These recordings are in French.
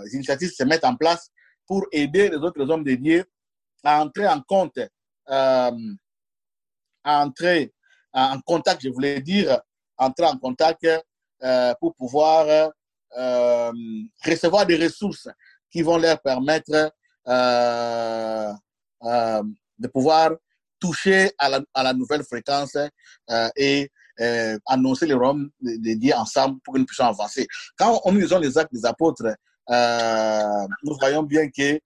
initiatives se mettent en place pour aider les autres hommes de Dieu à entrer en compte, à entrer en contact, je voulais dire, entrer en contact pour pouvoir recevoir des ressources qui vont leur permettre de pouvoir toucher à la nouvelle fréquence et annoncer les royaumes de Dieu ensemble pour que nous puissions avancer. Quand nous lisons les actes des apôtres, nous voyons bien que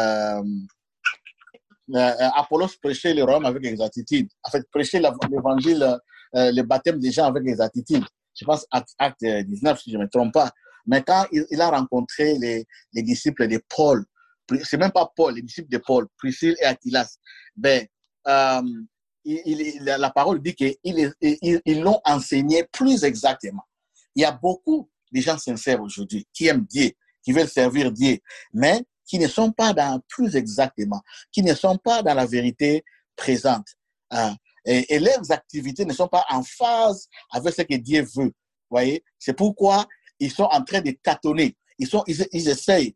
Apollos prêchait le royaume avec exactitude. En fait, prêchait l'évangile, le baptême des gens avec exactitude. Je pense acte 19, si je ne me trompe pas. Mais quand il a rencontré les disciples de Paul, c'est même pas Paul, les disciples de Paul, Priscille et Aquilas, ben, la parole dit qu'ils l'ont enseigné plus exactement. Il y a beaucoup de gens sincères aujourd'hui qui aiment Dieu, qui veulent servir Dieu, mais qui ne sont pas dans plus exactement, qui ne sont pas dans la vérité présente. Et leurs activités ne sont pas en phase avec ce que Dieu veut. Voyez, c'est pourquoi ils sont en train de tâtonner. Ils essayent,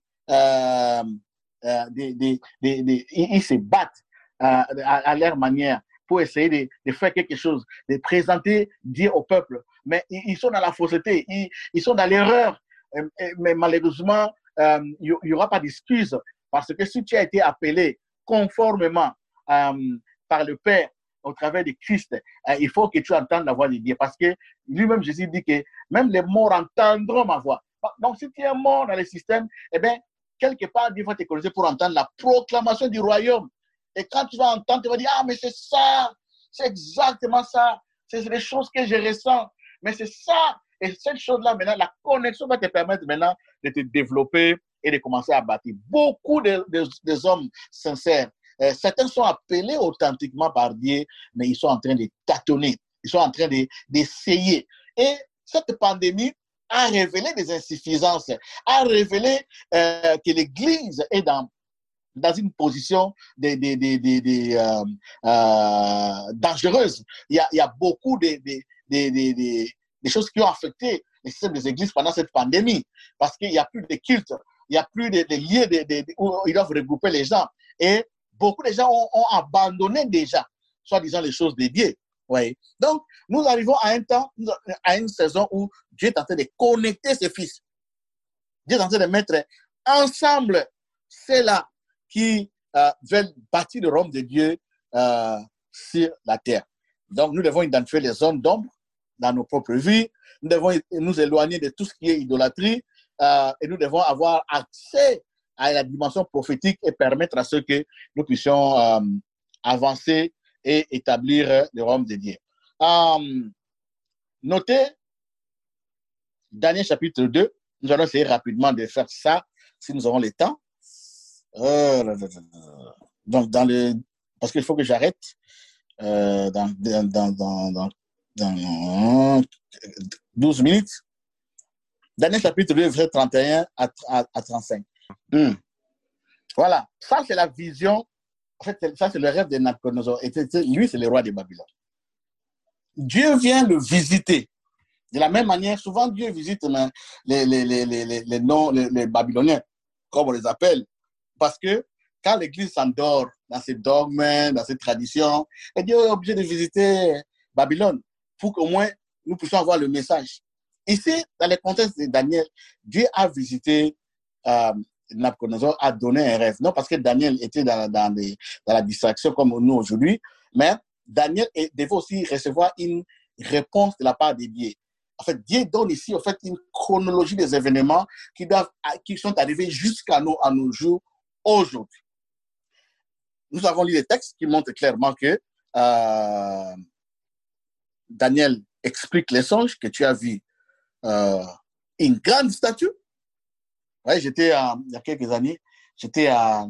ils se battent à leur manière pour essayer de faire quelque chose, de présenter Dieu au peuple. Mais ils sont dans la fausseté, ils sont dans l'erreur. Mais malheureusement, il n'y aura pas d'excuse parce que si tu as été appelé conformément par le Père au travers de Christ, il faut que tu entendes la voix de Dieu parce que lui-même, Jésus dit que même les morts entendront ma voix. Donc, si tu es mort dans le système, eh bien, quelque part, Dieu va te corriger pour entendre la proclamation du royaume. Et quand tu vas entendre, tu vas dire, ah, mais c'est ça, c'est exactement ça, c'est les choses que je ressens, mais c'est ça. Et cette chose-là, maintenant, la connexion va te permettre maintenant de te développer et de commencer à bâtir. Beaucoup des hommes sincères, certains sont appelés authentiquement par Dieu, mais ils sont en train de tâtonner, ils sont en train d'essayer. Et cette pandémie a révélé des insuffisances, a révélé que l'Église est dans une position dangereuse. Il y a beaucoup des choses qui ont affecté les systèmes des églises pendant cette pandémie, parce qu'il n'y a plus de culte, il n'y a plus de lieux où ils doivent regrouper les gens. Et beaucoup de gens ont abandonné déjà, soi-disant, les choses de Dieu. Ouais. Donc, nous arrivons à un temps, à une saison où Dieu est en train de connecter ses fils. Dieu est en train de mettre ensemble ceux-là qui veulent bâtir le royaume de Dieu sur la terre. Donc, nous devons identifier les zones d'ombre dans nos propres vies. Nous devons nous éloigner de tout ce qui est idolâtrie et nous devons avoir accès à la dimension prophétique et permettre à ce que nous puissions avancer et établir le royaume de Dieu. Notez Daniel chapitre 2. Nous allons essayer rapidement de faire ça si nous avons le temps. Donc, parce qu'il faut que j'arrête dans 12 minutes. Daniel chapitre 2, verset 31 à 35. Voilà, ça c'est la vision. En fait, ça c'est le rêve de Nabuchodonosor. Lui, c'est le roi de Babylone. Dieu vient le visiter. De la même manière, souvent Dieu visite les Babyloniens, comme on les appelle. Parce que quand l'Église s'endort dans ses dogmes, dans ses traditions, et Dieu est obligé de visiter Babylone pour qu'au moins nous puissions avoir le message. Ici, dans le contexte de Daniel, Dieu a visité Nabuchodonosor, a donné un rêve. Non parce que Daniel était dans la distraction comme nous aujourd'hui, mais Daniel devait aussi recevoir une réponse de la part de Dieu. En fait, Dieu donne ici en fait, une chronologie des événements qui sont arrivés jusqu'à nos jours aujourd'hui. Nous avons lu des textes qui montrent clairement que Daniel explique les songes que tu as vu. Une grande statue. Ouais, il y a quelques années, j'étais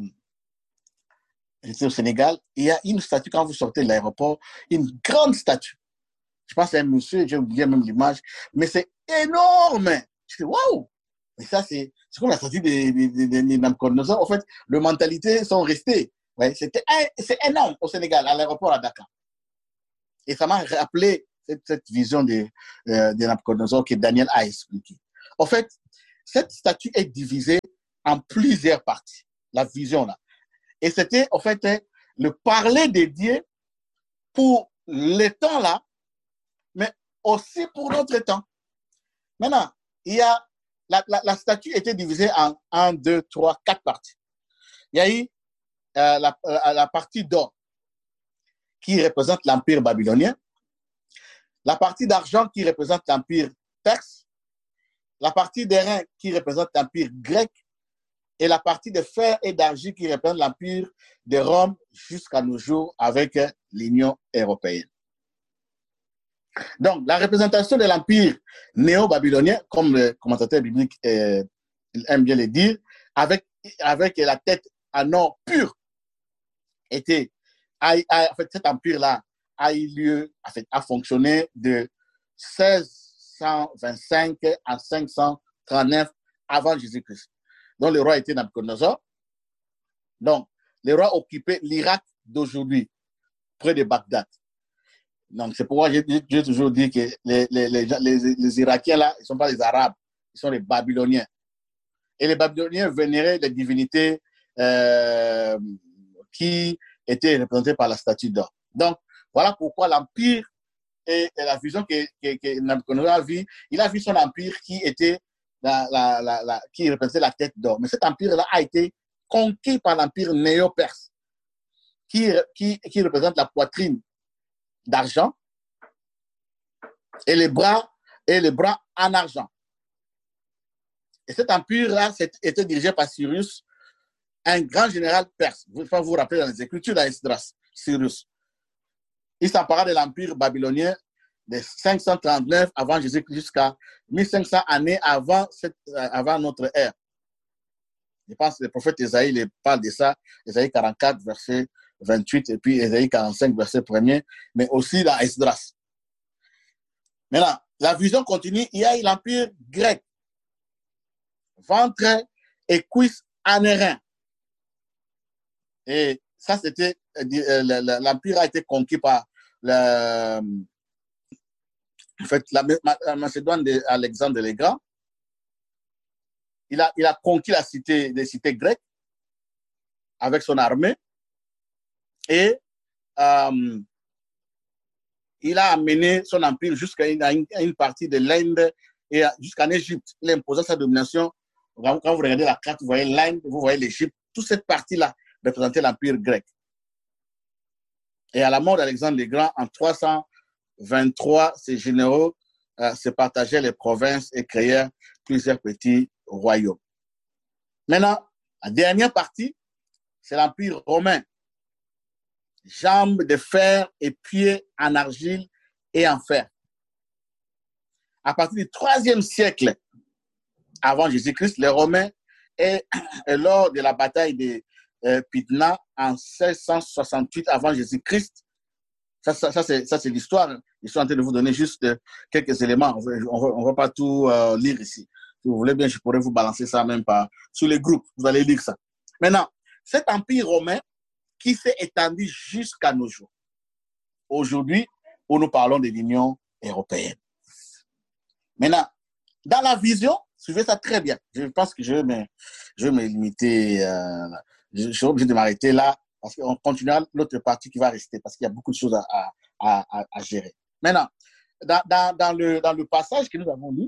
au Sénégal. Il y a une statue, quand vous sortez de l'aéroport, une grande statue. Je pense à un monsieur, j'ai oublié même l'image, mais c'est énorme. Je dis, waouh! Mais ça, c'est comme la statue de Nabuchodonosor. En fait, les mentalités sont restées. Ouais, c'est énorme au Sénégal, à l'aéroport à Dakar. Et ça m'a rappelé cette vision de Nabuchodonosor que Daniel a expliquée. En fait, cette statue est divisée en plusieurs parties, la vision là. Et c'était en fait le parler de Dieu pour le temps là, mais aussi pour notre temps. Maintenant, il y a la statue était divisée en 1, 2, 3, 4 parties. Il y a eu la partie d'or qui représente l'empire babylonien, la partie d'argent qui représente l'empire perse, la partie d'airain qui représente l'empire grec, et la partie de fer et d'argile qui représente l'empire de Rome jusqu'à nos jours avec l'Union européenne. Donc, la représentation de l'empire néo-babylonien, comme le commentateur biblique aime bien le dire, avec la tête en or pur, en fait, cet empire-là a eu lieu, a fonctionné de 1625 à 539 avant Jésus-Christ. Donc, le roi était Nabuchodonosor. Donc, le roi occupait l'Irak d'aujourd'hui, près de Bagdad. Donc, c'est pourquoi j'ai toujours dit que les Irakiens, là, ils ne sont pas les Arabes, ils sont les Babyloniens. Et les Babyloniens vénéraient les divinités qui étaient représentées par la statue d'or. Donc, voilà pourquoi l'empire et la vision que Nabuchodonosor a vue, il a vu son empire qui était qui représentait la tête d'or. Mais cet empire-là a été conquis par l'empire néo-perse, qui représente la poitrine d'argent et les bras en argent. Et cet empire-là était dirigé par Cyrus, un grand général perse. Vous pouvez vous rappeler dans les Écritures d'Esdras, Cyrus. Il s'empara de l'empire babylonien de 539 avant Jésus-Christ jusqu'à 1500 années avant notre ère. Je pense que le prophète Ésaïe parle de ça, Ésaïe 44, verset 28, et puis Ésaïe 45, verset 1er, mais aussi dans Esdras. Maintenant, la vision continue, il y a l'empire grec, ventre et cuisse en airain. Et ça, c'était, l'empire a été conquis par la Macédoine d'Alexandre le Grand. Il a conquis les cités grecques avec son armée et il a amené son empire jusqu'à une partie de l'Inde et jusqu'en Égypte. Il a imposé sa domination. Quand vous regardez la carte, vous voyez l'Inde, vous voyez l'Égypte. Toute cette partie-là représentait l'empire grec. Et à la mort d'Alexandre le Grand, en 323, ces généraux se partageaient les provinces et créèrent plusieurs petits royaumes. Maintenant, la dernière partie, c'est l'empire romain. Jambes de fer et pieds en argile et en fer. À partir du 3e siècle avant Jésus-Christ, les Romains, et lors de la bataille de Pydna en 1668 avant Jésus-Christ, ça c'est l'histoire. Je suis en train de vous donner juste quelques éléments. On ne va pas tout lire ici. Si vous voulez bien, je pourrais vous balancer ça même sur les groupes. Vous allez lire ça. Maintenant, cet empire romain qui s'est étendu jusqu'à nos jours. Aujourd'hui, où nous parlons de l'Union européenne. Maintenant, dans la vision, suivez ça très bien. Je pense que je vais me limiter. Je suis obligé de m'arrêter là parce qu'on continuera l'autre partie qui va rester parce qu'il y a beaucoup de choses à gérer. Maintenant, dans le passage que nous avons lu,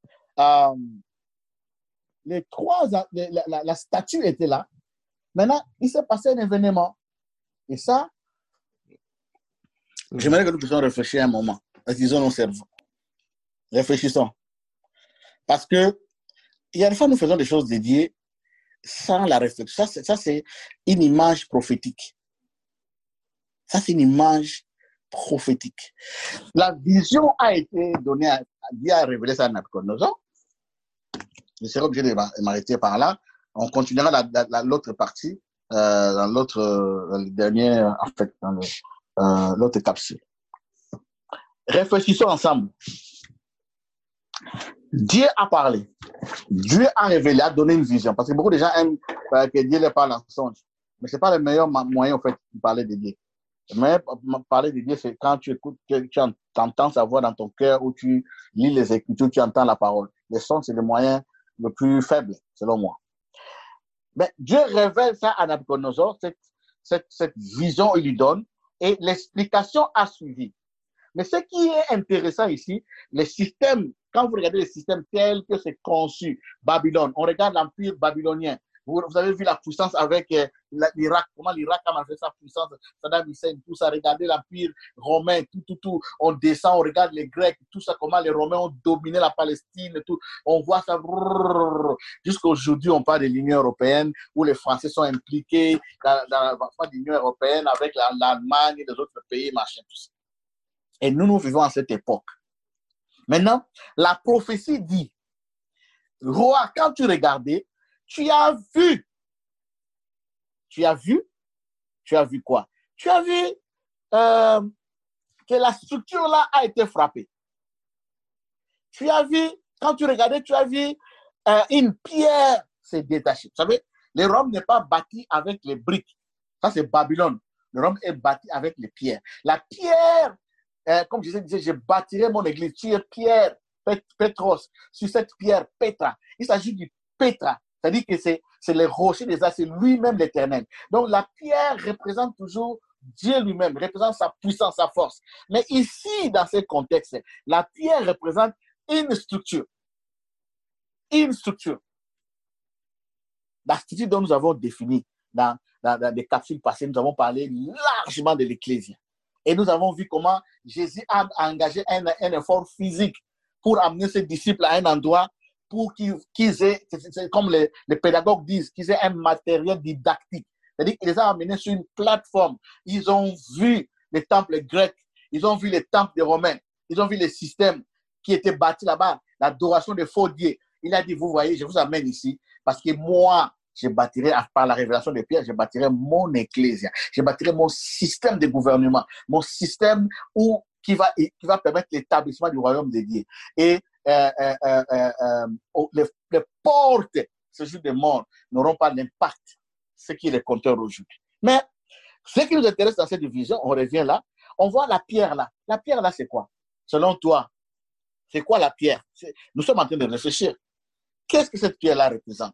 la statue était là. Maintenant, il s'est passé un événement. Et ça, j'aimerais que nous puissions réfléchir un moment. Utilisons nos cerveaux. Réfléchissons. Parce que, il y a des fois, nous faisons des choses dédiées sans la réflexion. Ça c'est une image prophétique. Ça, c'est une image prophétique. La vision a été donnée, Dieu a révélé ça à Nabuchodonosor. Je serai obligé de m'arrêter par là. On continuera l'autre partie, dans le dernier, en fait, dans l'autre capsule. Réfléchissons ensemble. Dieu a parlé. Dieu a révélé, a donné une vision. Parce que beaucoup de gens aiment que Dieu leur parle en songe. Mais ce n'est pas le meilleur moyen, en fait, de parler de Dieu. Mais parler de Dieu, c'est quand tu écoutes, tu entends sa voix dans ton cœur, ou tu lis les Écritures, tu entends la parole. Les sons, c'est le moyen le plus faible, selon moi. Mais Dieu révèle ça à Nabucodonosor, cette vision, il lui donne, et l'explication a suivi. Mais ce qui est intéressant ici, les systèmes, quand vous regardez les systèmes tels que c'est conçu, Babylone, on regarde l'empire babylonien. Vous avez vu la puissance avec l'Irak, comment l'Irak a manifesté sa puissance, Saddam Hussein, tout ça, regardez l'empire romain, tout. On descend, on regarde les Grecs, tout ça, comment les Romains ont dominé la Palestine, tout. On voit ça. Jusqu'à aujourd'hui, on parle de l'Union européenne, où les Français sont impliqués dans l'Union européenne avec l'Allemagne et les autres pays, machin, tout ça. Et nous vivons à cette époque. Maintenant, la prophétie dit, roi, quand tu regardais, tu as vu quoi? Tu as vu que la structure là a été frappée. Tu as vu, quand tu regardais, tu as vu une pierre s'est détachée. Vous savez, le Rome n'est pas bâti avec les briques. Ça, c'est Babylone. Le Rome est bâti avec les pierres. La pierre, comme je disais, je bâtirai mon église sur pierre, Petros, sur cette pierre, Petra. Il s'agit du Petra. C'est-à-dire que c'est les rochers des âges, c'est lui-même l'éternel. Donc la pierre représente toujours Dieu lui-même, représente sa puissance, sa force. Mais ici, dans ce contexte, la pierre représente une structure. Une structure. La structure dont nous avons défini dans des capsules passées, nous avons parlé largement de l'Ecclésia. Et nous avons vu comment Jésus a engagé un effort physique pour amener ses disciples à un endroit pour qu'ils aient, comme les pédagogues disent, qu'ils aient un matériel didactique. C'est-à-dire qu'ils les ont amenés sur une plateforme. Ils ont vu les temples grecs, ils ont vu les temples des Romains, ils ont vu les systèmes qui étaient bâtis là-bas, l'adoration des faux dieux. Il a dit, vous voyez, je vous amène ici parce que moi, je bâtirai, par la révélation de Pierre, je bâtirai mon ecclésia. Je bâtirai mon système de gouvernement, mon système qui va permettre l'établissement du royaume de Dieu. Et les portes, ce jour de mort, n'auront pas d'impact, ce qui est le compteur aujourd'hui. Mais ce qui nous intéresse dans cette division, on revient là, on voit la pierre là. La pierre là, c'est quoi? Selon toi, c'est quoi la pierre? Nous sommes en train de réfléchir. Qu'est-ce que cette pierre-là représente?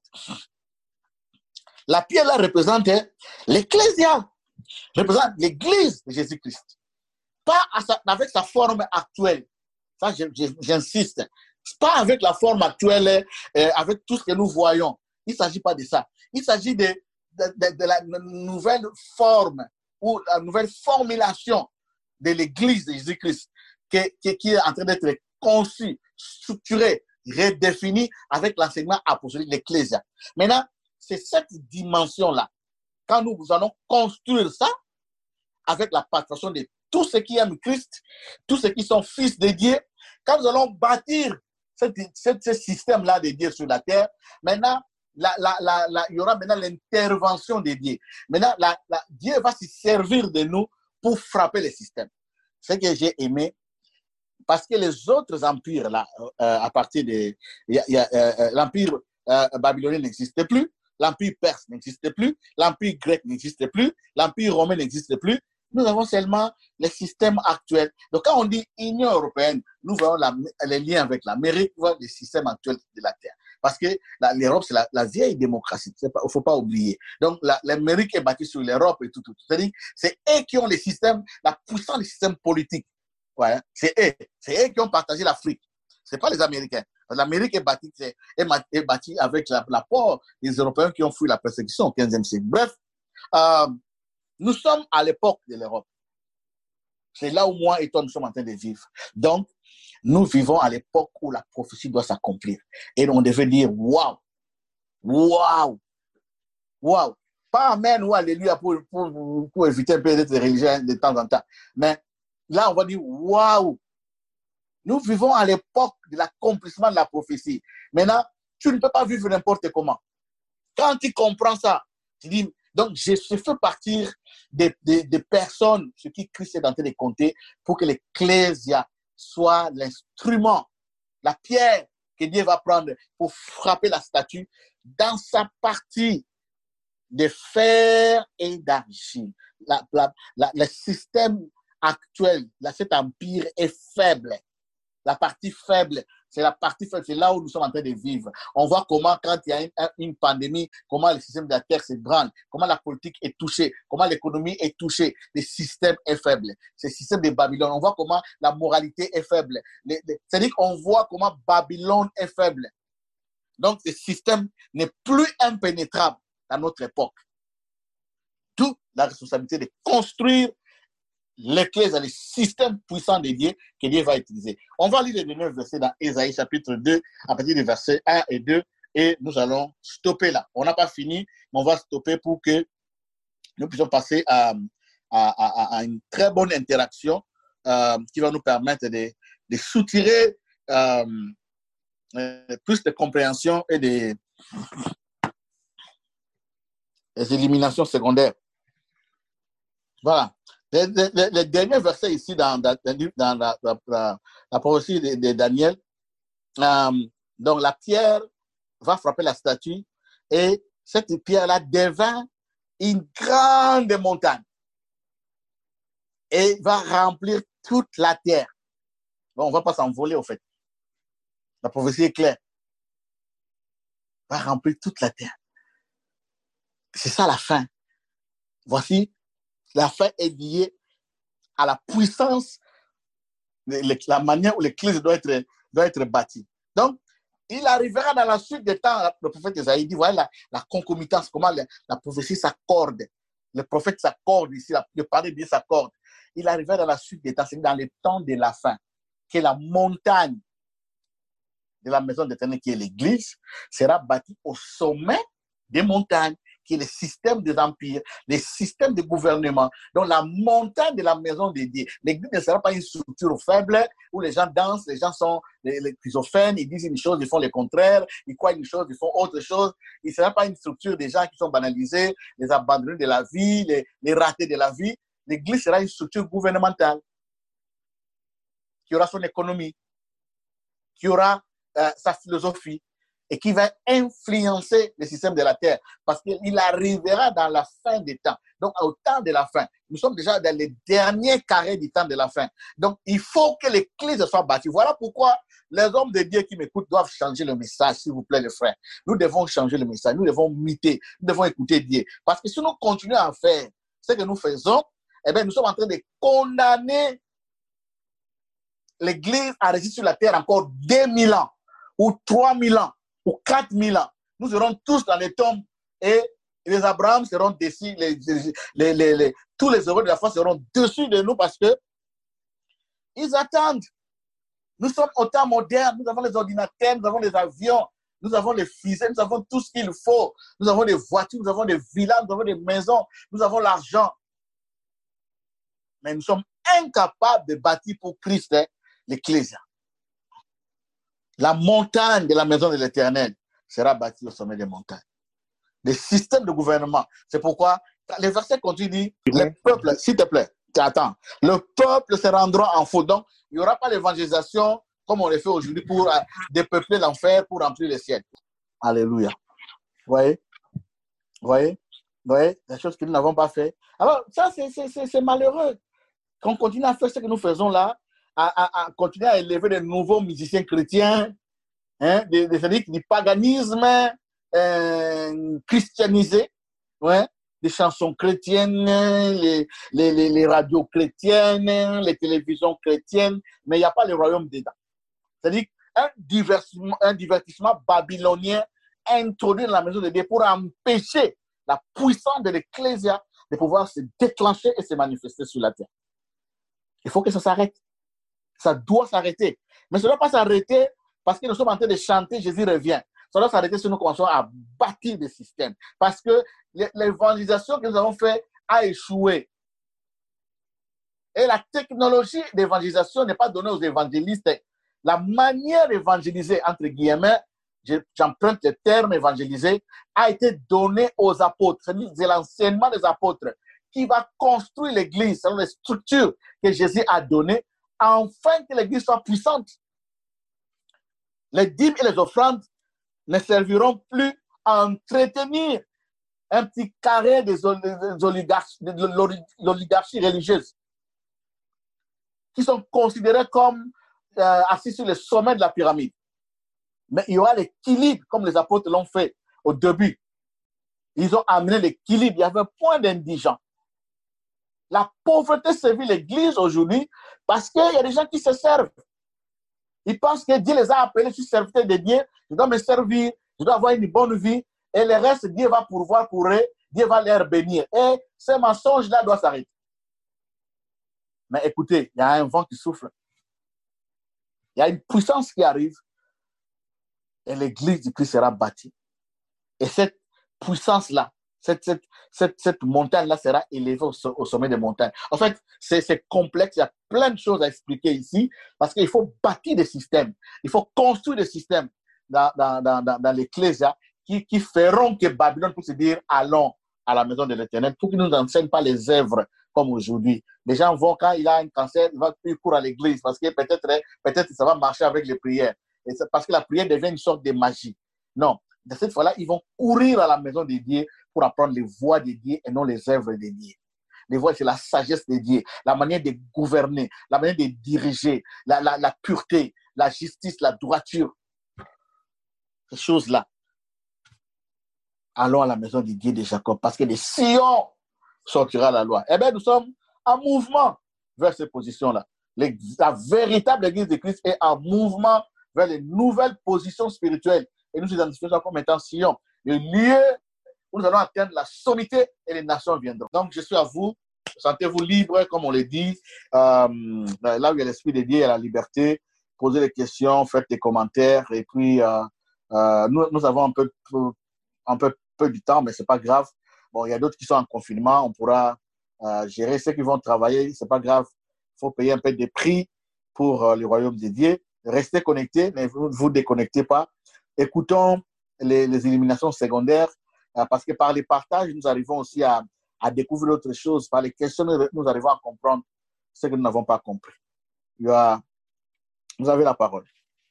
La pierre-là représente l'Ecclésia, représente l'Église de Jésus-Christ. Pas avec sa forme actuelle. Ça, j'insiste. Pas avec la forme actuelle, avec tout ce que nous voyons. Il ne s'agit pas de ça. Il s'agit de la nouvelle forme ou la nouvelle formulation de l'Église de Jésus-Christ qui est en train d'être conçue, structurée, redéfinie avec l'enseignement apostolique de l'Ecclésia. Maintenant, c'est cette dimension-là. Quand nous allons construire ça avec la participation de tous ceux qui aiment Christ, tous ceux qui sont fils de Dieu, quand nous allons bâtir ce système-là de Dieu sur la terre, maintenant, il y aura maintenant l'intervention de Dieu. Maintenant, Dieu va se servir de nous pour frapper le système. Ce que j'ai aimé, parce que les autres empires, là, à partir de... l'empire babylonien n'existe plus, l'empire perse n'existe plus, l'empire grec n'existe plus, l'empire romain n'existe plus. Nous avons seulement les systèmes actuels. Donc, quand on dit Union européenne, nous voyons les liens avec l'Amérique, nous voyons les systèmes actuels de la Terre. Parce que l'Europe, c'est la vieille démocratie. Il ne faut pas oublier. Donc, l'Amérique est bâtie sur l'Europe et tout. C'est-à-dire, c'est eux qui ont les systèmes, la puissance des systèmes politiques. Ouais, c'est eux qui ont partagé l'Afrique. Ce n'est pas les Américains. L'Amérique est bâtie avec l'apport des Européens qui ont fui la persécution au XVe siècle. Bref, nous sommes à l'époque de l'Europe. C'est là où moi et toi, nous sommes en train de vivre. Donc, nous vivons à l'époque où la prophétie doit s'accomplir. Et on devait dire, waouh, waouh, waouh. Pas amen ou alléluia pour éviter un peu d'être religieux de temps en temps. Mais là, on va dire, waouh. Nous vivons à l'époque de l'accomplissement de la prophétie. Maintenant, tu ne peux pas vivre n'importe comment. Quand tu comprends ça, tu dis, donc je fais partir des personnes, ce qui Christ est en train de compter, pour que l'Ecclésia soit l'instrument, la pierre que Dieu va prendre pour frapper la statue dans sa partie de fer et d'argile. Le système actuel, cet empire est faible. la partie faible. C'est la partie faible, c'est là où nous sommes en train de vivre. On voit comment, quand il y a une pandémie, comment le système de la terre s'ébranle, comment la politique est touchée, comment l'économie est touchée. Le système est faible. C'est le système de Babylone. On voit comment la moralité est faible. C'est-à-dire qu'on voit comment Babylone est faible. Donc, ce système n'est plus impénétrable à notre époque. D'où la responsabilité de construire l'Église, le système puissant de Dieu que Dieu va utiliser. On va lire les derniers versets dans Ésaïe chapitre 2, à partir des versets 1 et 2, et nous allons stopper là. On n'a pas fini, mais on va stopper pour que nous puissions passer à une très bonne interaction qui va nous permettre de soutirer plus de compréhension et des éliminations secondaires. Voilà. Les derniers versets ici dans la prophétie de Daniel, donc la pierre va frapper la statue et cette pierre-là devint une grande montagne et va remplir toute la terre. Bon, on ne va pas s'envoler au fait. La prophétie est claire. Va remplir toute la terre. C'est ça la fin. Voici, la fin est liée à la puissance, la manière où l'Église doit être bâtie. Donc, il arrivera dans la suite des temps, le prophète Isaïe dit, voilà la concomitance, comment la prophétie s'accorde. Le prophète s'accorde ici, le parler de Dieu s'accorde. Il arrivera dans la suite des temps, c'est dans les temps de la fin, que la montagne de la maison d'Éternel, qui est l'Église, sera bâtie au sommet des montagnes, qui est le système des empires, le système de gouvernement. Donc, la montagne de la maison de Dieu. L'Église ne sera pas une structure faible où les gens dansent, les gens sont les schizophrènes, ils disent une chose, ils font le contraire, ils croient une chose, ils font autre chose. Il ne sera pas une structure des gens qui sont banalisés, les abandonnés de la vie, les ratés de la vie. L'Église sera une structure gouvernementale qui aura son économie, qui aura sa philosophie, et qui va influencer le système de la terre, parce qu'il arrivera dans la fin des temps. Donc, au temps de la fin, nous sommes déjà dans les derniers carrés du temps de la fin. Donc, il faut que l'Église soit bâtie. Voilà pourquoi les hommes de Dieu qui m'écoutent doivent changer le message, s'il vous plaît, les frères. Nous devons changer le message, nous devons imiter, nous devons écouter Dieu. Parce que si nous continuons à faire ce que nous faisons, eh bien, nous sommes en train de condamner l'Église à rester sur la terre encore 2000 ans, ou 3000 ans, ou 4000 ans. Nous serons tous dans les tombes et les Abraham seront dessus, tous les heureux de la foi seront dessus de nous parce que ils attendent. Nous sommes au temps moderne, nous avons les ordinateurs, nous avons les avions, nous avons les fusées, nous avons tout ce qu'il faut. Nous avons des voitures, nous avons des villas, nous avons des maisons, nous avons l'argent. Mais nous sommes incapables de bâtir pour Christ l'Ecclésia. La montagne de la maison de l'Éternel sera bâtie au sommet des montagnes. Le système de gouvernement. C'est pourquoi les versets continuent. Le peuple, s'il te plaît, attends. Le peuple se rendra en faute. Donc, il n'y aura pas l'évangélisation comme on le fait aujourd'hui pour dépeupler l'enfer, pour remplir le ciel. Alléluia. Vous voyez, la chose que nous n'avons pas fait. Alors, ça, c'est malheureux. Qu'on continue à faire ce que nous faisons là, à continuer à élever de nouveaux musiciens chrétiens, hein, du paganisme christianisé, ouais, des chansons chrétiennes, les radios chrétiennes, les télévisions chrétiennes, mais il n'y a pas le royaume dedans. C'est-à-dire un divertissement babylonien introduit dans la maison de Dieu pour empêcher la puissance de l'Ecclésia de pouvoir se déclencher et se manifester sur la terre. Il faut que ça s'arrête. Ça doit s'arrêter. Mais ça ne doit pas s'arrêter parce que nous sommes en train de chanter Jésus revient. Ça doit s'arrêter si nous commençons à bâtir des systèmes. Parce que l'évangélisation que nous avons faite a échoué. Et la technologie d'évangélisation n'est pas donnée aux évangélistes. La manière d'évangéliser, entre guillemets, j'emprunte le terme évangéliser, a été donnée aux apôtres. C'est l'enseignement des apôtres qui va construire l'Église selon les structures que Jésus a données, afin que l'Église soit puissante. Les dîmes et les offrandes ne serviront plus à entretenir un petit carré de l'oligarchie religieuse, qui sont considérés comme assis sur le sommet de la pyramide. Mais il y aura l'équilibre, comme les apôtres l'ont fait au début. Ils ont amené l'équilibre. Il y avait un point d'indigent. La pauvreté sévit l'Église aujourd'hui parce qu'il y a des gens qui se servent. Ils pensent que Dieu les a appelés, je suis serviteur de Dieu, je dois me servir, je dois avoir une bonne vie, et le reste, Dieu va pourvoir pour eux, Dieu va les bénir. Et ce mensonge-là doit s'arrêter. Mais écoutez, il y a un vent qui souffle. Il y a une puissance qui arrive, et l'Église du Christ sera bâtie. Et cette puissance-là, cette montagne-là sera élevée au sommet des montagnes. En fait, c'est complexe. Il y a plein de choses à expliquer ici parce qu'il faut bâtir des systèmes. Il faut construire des systèmes dans l'Ecclésia qui feront que Babylone puisse se dire allons à la maison de l'Éternel pour qu'ils ne nous enseignent pas les œuvres comme aujourd'hui. Les gens vont, quand il a un cancer, ils courent à l'église parce que peut-être ça va marcher avec les prières. Et parce que la prière devient une sorte de magie. Non. De cette fois-là, ils vont courir à la maison de Dieu pour apprendre les voies de Dieu et non les œuvres de Dieu. Les voies, c'est la sagesse de Dieu, la manière de gouverner, la manière de diriger, la pureté, la justice, la droiture. Ces choses-là. Allons à la maison de Dieu de Jacob parce que de Sion sortira la loi. Eh bien, nous sommes en mouvement vers ces positions-là. La véritable Église de Christ est en mouvement vers les nouvelles positions spirituelles. Et nous identifions ça comme étant Sion, le lieu où nous allons atteindre la sommité et les nations viendront. Donc, je suis à vous. Sentez-vous libre, comme on le dit. Là où il y a l'Esprit de Dieu, il y a la liberté. Posez des questions, faites des commentaires. Et puis, nous avons un peu du temps, mais ce n'est pas grave. Bon, il y a d'autres qui sont en confinement. On pourra gérer ceux qui vont travailler. Ce n'est pas grave. Il faut payer un peu de prix pour le royaume de Dieu. Restez connectés, ne vous déconnectez pas. Écoutons les éliminations secondaires parce que par les partages, nous arrivons aussi à découvrir d'autres choses. Par les questions, nous arrivons à comprendre ce que nous n'avons pas compris. Vous avez la parole.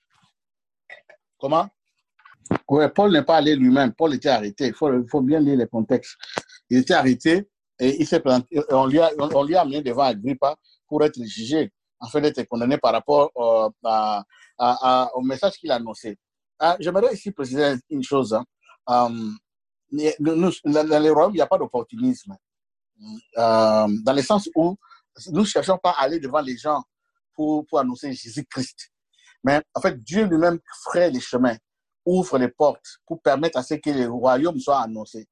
Comment? Oui, Paul n'est pas allé lui-même. Paul était arrêté. Il faut bien lire les contextes. Il était arrêté et il s'est présenté. On lui a amené devant Agrippa pour être jugé, afin d'être condamné par rapport au message qu'il a annoncé. J'aimerais ici préciser une chose. Dans les royaumes, il n'y a pas d'opportunisme. Dans le sens où nous ne cherchons pas à aller devant les gens pour annoncer Jésus-Christ. Mais en fait, Dieu lui-même ferait les chemins, ouvre les portes pour permettre à ce que le royaume soit annoncé.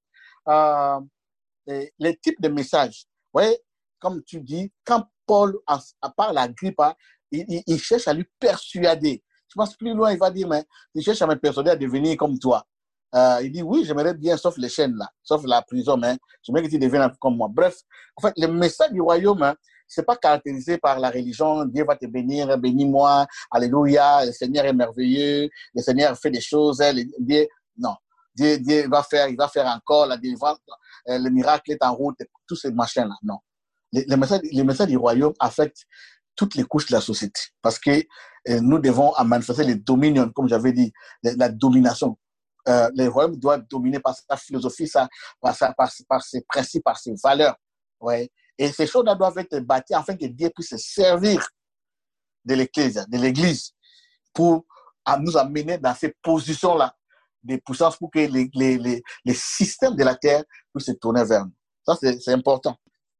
Les types de messages, vous voyez, comme tu dis, quand Paul parle à Agrippa, il cherche à lui persuader. Je pense plus loin, il va dire, mais il cherche à me persuader à devenir comme toi. Il dit, oui, j'aimerais bien, sauf les chaînes là, sauf la prison, mais j'aimerais que tu deviennes comme moi. Bref, en fait, le message du royaume, hein, c'est pas caractérisé par la religion. Dieu va te bénir, bénis-moi, alléluia, le Seigneur est merveilleux, le Seigneur fait des choses, Dieu, non. Dieu va faire, il va faire encore la délivrance, le miracle est en route, tous ces machins-là, non. Le message du royaume affecte toutes les couches de la société parce que nous devons manifester les dominions, comme j'avais dit, la domination. Le royaume doit dominer par sa philosophie, par ses principes, par ses valeurs. Ouais. Et ces choses-là doivent être bâties afin que Dieu puisse se servir de l'Église pour nous amener dans ces positions-là de puissance pour que les systèmes de la terre puissent se tourner vers nous. Ça, c'est important.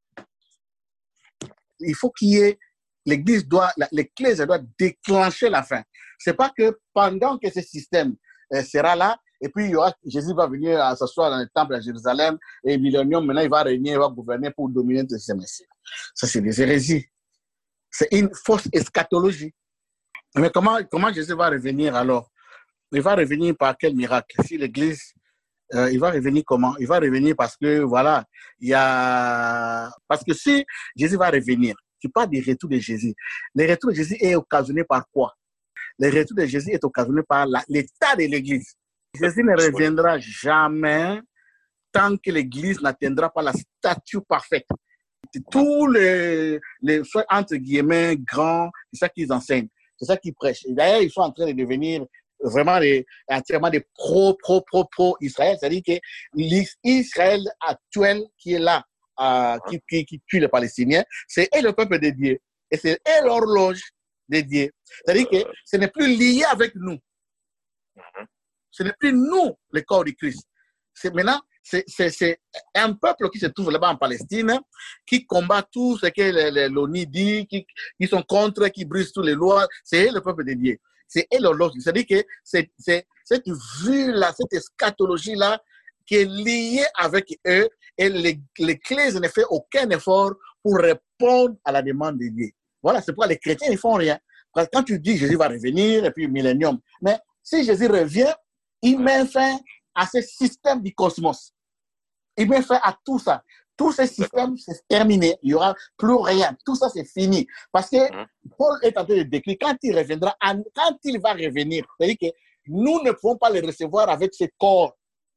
Il faut qu'il y ait l'Église doit déclencher la fin. C'est pas que pendant que ce système sera là, et puis Jésus va venir s'asseoir dans le temple à Jérusalem, et millénium, maintenant il va régner, il va gouverner pour dominer tout ce messieurs. Ça, c'est des hérésies. C'est une fausse eschatologie. Mais comment Jésus va revenir alors? Il va revenir par quel miracle? Si l'Église, il va revenir comment? Il va revenir parce que, voilà, parce que si Jésus va revenir, tu parles du retour de Jésus. Le retour de Jésus est occasionné par quoi? Le retour de Jésus est occasionné par l'état de l'Église. Jésus ne reviendra jamais tant que l'Église n'atteindra pas la stature parfaite. Tous les entre guillemets, grands, c'est ça qu'ils enseignent, c'est ça qu'ils prêchent. Et d'ailleurs, ils sont en train de devenir vraiment entièrement des pro-Israël. C'est-à-dire que l'Israël actuel qui est là, qui tue les Palestiniens, c'est le peuple de Dieu. Et c'est l'horloge dédié. C'est-à-dire que ce n'est plus lié avec nous. Ce n'est plus nous, le corps du Christ. Maintenant, c'est un peuple qui se trouve là-bas en Palestine, qui combat tout ce que l'ONU dit, qui sont contre, qui brisent toutes les lois. C'est le peuple dédié. C'est leur logique. C'est-à-dire que c'est cette vue-là, cette eschatologie-là qui est liée avec eux et l'Église ne fait aucun effort pour répondre à la demande de Dieu. Voilà, c'est pourquoi les chrétiens ne font rien. Quand tu dis Jésus va revenir et puis millénium, mais si Jésus revient, il met fin à ce système du cosmos. Il met fin à tout ça. Tous ces systèmes, c'est terminé. Il n'y aura plus rien. Tout ça, c'est fini. Parce que Paul est en train de décrire, quand il reviendra, quand il va revenir, c'est-à-dire que nous ne pouvons pas le recevoir avec ce corps.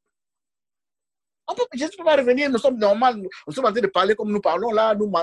Jésus ne peut pas revenir, nous sommes normaux, nous sommes en train de parler comme nous parlons là. Non.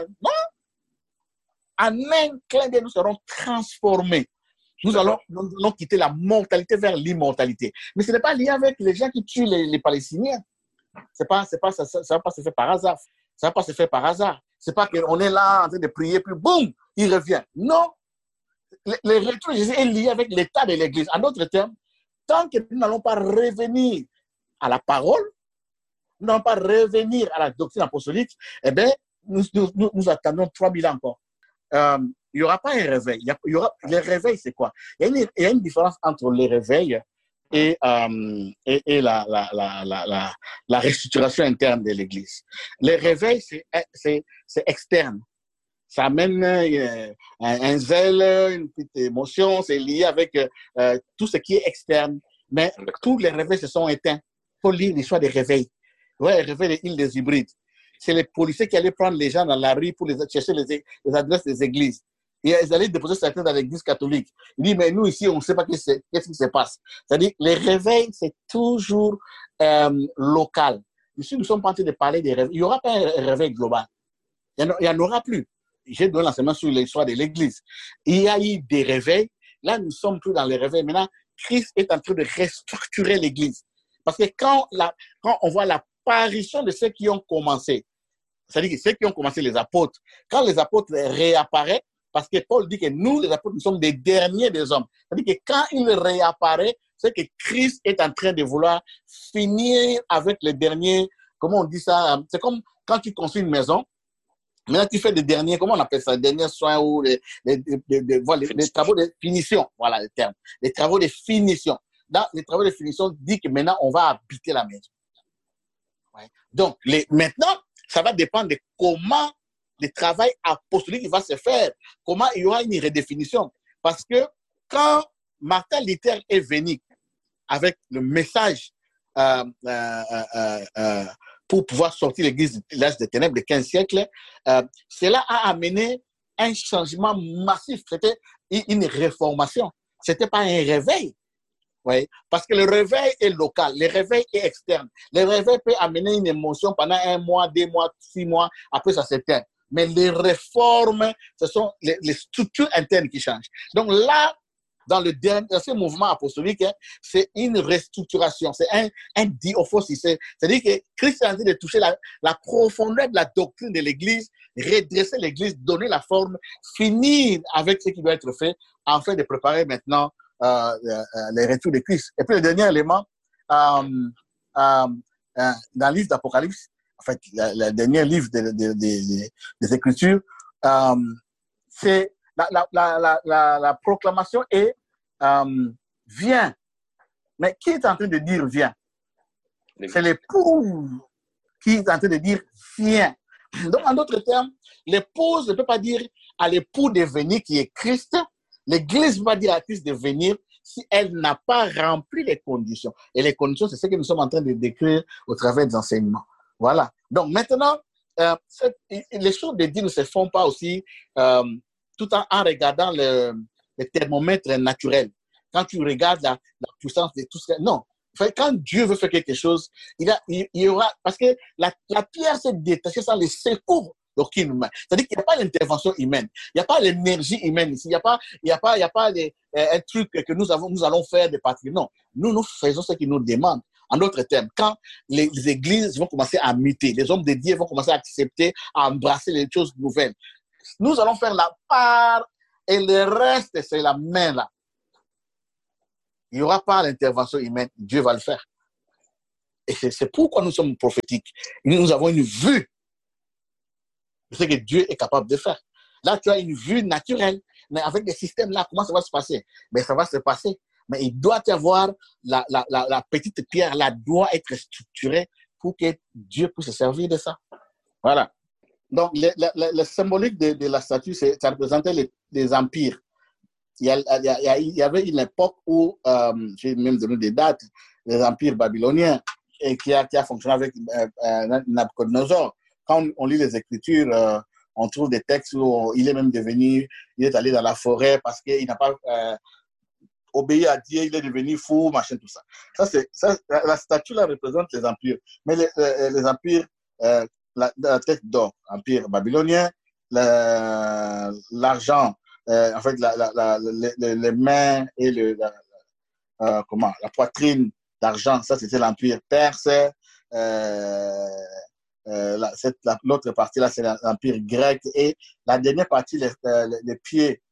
En un clin d'œil, nous serons transformés. Nous allons quitter la mortalité vers l'immortalité. Mais ce n'est pas lié avec les gens qui tuent les Palestiniens. Ça ne va pas se faire par hasard. Ça ne va pas se faire par hasard. Ce n'est pas qu'on est là en train de prier, puis boum, il revient. Non. Le retour de Jésus est lié avec l'état de l'Église. En d'autres termes, tant que nous n'allons pas revenir à la parole, nous n'allons pas revenir à la doctrine apostolique, eh bien, nous attendons 3000 ans encore. Il n'y aura pas un réveil. Le réveil, c'est quoi? Il y a une différence entre le réveil et la restructuration interne de l'Église. Le réveil, c'est externe. Ça amène un zèle, une petite émotion, c'est lié avec tout ce qui est externe. Mais tous les réveils se sont éteints. Il faut lire l'histoire des réveils. Ouais, le réveil des îles des Hybrides. C'est les policiers qui allaient prendre les gens dans la rue pour chercher les adresses des églises. Et ils allaient déposer certains dans l'église catholique. Il dit, mais nous ici, on ne sait pas qu'est-ce qui se passe. C'est-à-dire, les réveils, c'est toujours local. Ici, nous ne sommes pas en train de parler des réveils. Il n'y aura pas un réveil global. Il n'y en aura plus. J'ai donné l'enseignement sur l'histoire de l'église. Il y a eu des réveils. Là, nous ne sommes plus dans les réveils. Maintenant, Christ est en train de restructurer l'église. Parce que quand on voit l'apparition de ceux qui ont commencé, c'est-à-dire ceux qui ont commencé les apôtres, quand les apôtres réapparaissent, parce que Paul dit que nous, les apôtres, nous sommes des derniers des hommes. C'est-à-dire que quand il réapparaît, c'est que Christ est en train de vouloir finir avec les derniers, comment on dit ça? C'est comme quand tu construis une maison, maintenant tu fais des derniers, comment on appelle ça? Les derniers soins ou les travaux de finition. Voilà le terme. Les travaux de finition. Dans les travaux de finition, dit que maintenant on va habiter la maison. Ouais. Donc, maintenant, ça va dépendre de comment le travail apostolique va se faire, comment il y aura une redéfinition. Parce que quand Martin Luther est venu avec le message pour pouvoir sortir l'Église de l'âge des ténèbres du XVe siècle, cela a amené un changement massif. C'était une réformation. Ce n'était pas un réveil. Oui, parce que le réveil est local, le réveil est externe. Le réveil peut amener une émotion pendant 1 mois, 2 mois, 6 mois, après ça s'éteint. Mais les réformes, ce sont les structures internes qui changent. Donc là, dans ce mouvement apostolique, c'est une restructuration, c'est un diophosis. C'est-à-dire que Christ est en train de toucher la profondeur de la doctrine de l'Église, redresser l'Église, donner la forme, finir avec ce qui doit être fait, afin de préparer maintenant les retours de Christ. Et puis le dernier élément, dans le livre d'Apocalypse, en fait, le dernier livre des Écritures, c'est la proclamation est viens. Mais qui est en train de dire viens? C'est l'époux qui est en train de dire viens. Donc, en d'autres termes, l'épouse ne peut pas dire à l'époux de venir qui est Christ. L'Église ne peut pas dire à Christ de venir si elle n'a pas rempli les conditions. Et les conditions, c'est ce que nous sommes en train de décrire au travers des enseignements. Voilà. Donc maintenant, les choses de Dieu ne se font pas aussi tout en regardant le thermomètre naturel. Quand tu regardes la puissance de tout ça, non. Quand Dieu veut faire quelque chose, il y aura, parce que la pierre s'est détachée sans les secours d'aucun humain. C'est-à-dire qu'il n'y a pas l'intervention humaine, il n'y a pas l'énergie humaine ici, il n'y a pas un truc que nous allons faire de partir. Non, nous faisons ce qu'il nous demande. En d'autres termes, quand les églises vont commencer à muter, les hommes de Dieu vont commencer à accepter, à embrasser les choses nouvelles, nous allons faire la part Et le reste, c'est la main là. Il n'y aura pas l'intervention humaine, Dieu va le faire. Et c'est pourquoi nous sommes prophétiques. Nous avons une vue de ce que Dieu est capable de faire. Là, tu as une vue naturelle. Mais avec des systèmes là, comment ça va se passer? Mais ça va se passer. Mais il doit y avoir la petite pierre là, doit être structurée pour que Dieu puisse se servir de ça. Voilà. Donc, le symbolique de la statue, ça représentait les empires. Il y avait une époque où, j'ai même donné des dates, les empires babyloniens, et qui a fonctionné avec Nabucodonosor. Quand on lit les Écritures, on trouve des textes où il est même devenu, il est allé dans la forêt parce qu'il n'a pas obéi à Dieu, il est devenu fou, machin, tout ça. La statue là représente les empires. Mais les empires, la tête d'or, empire babylonien, l'argent, en fait, les mains et la poitrine d'argent, ça c'était l'empire perse. L'autre partie là, c'est l'empire grec. Et la dernière partie, les pieds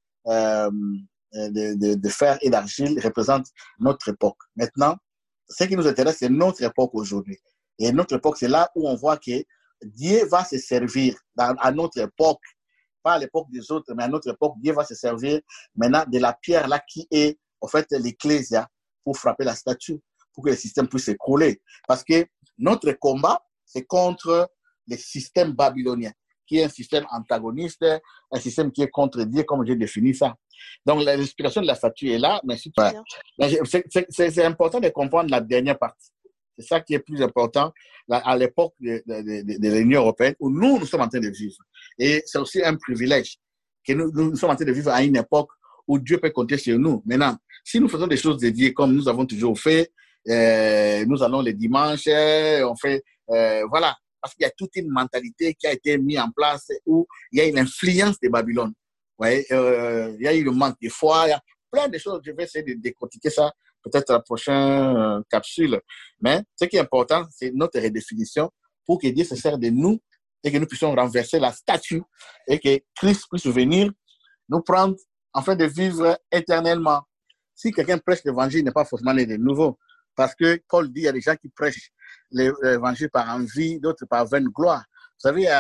de fer et d'argile représentent notre époque. Maintenant, ce qui nous intéresse, c'est notre époque aujourd'hui. Et notre époque, c'est là où on voit que Dieu va se servir à notre époque, pas à l'époque des autres, mais à notre époque, Dieu va se servir maintenant de la pierre là qui est, en fait, l'ecclésia pour frapper la statue, pour que le système puisse s'écrouler. Parce que notre combat, c'est contre le système babylonien, qui est un système antagoniste, un système qui est contre Dieu, comme j'ai défini ça. Donc, l'inspiration de la statue est là, mais c'est important de comprendre la dernière partie. C'est ça qui est plus important à l'époque de l'Union européenne, où nous sommes en train de vivre. Et c'est aussi un privilège que nous sommes en train de vivre à une époque où Dieu peut compter sur nous. Maintenant, si nous faisons des choses dédiées comme nous avons toujours fait, nous allons les dimanches, on fait, voilà, parce qu'il y a toute une mentalité qui a été mise en place où il y a une influence de Babylone. Ouais, il y a eu le manque de foi, il y a plein de choses. Je vais essayer de décortiquer ça peut-être la prochaine capsule. Mais ce qui est important, c'est notre redéfinition pour que Dieu se serve de nous et que nous puissions renverser la statue et que Christ puisse venir nous prendre afin de vivre éternellement. Si quelqu'un prêche l'évangile, il n'est pas forcément né de nouveau. Parce que Paul dit, il y a des gens qui prêchent l'évangile par envie, d'autres par vaine gloire. Vous savez,